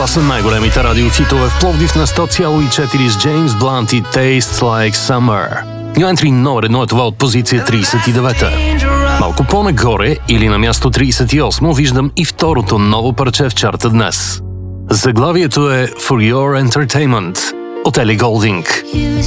Това са най-големите радиохитове в Пловдив на 100,4 с James Blunt и Tastes Like Summer. New Entry номер 1 е това от позиция 39-та. Малко по-нагоре или на място 38 виждам и второто ново парче в чарта днес. Заглавието е For Your Entertainment от Ели Голдинг.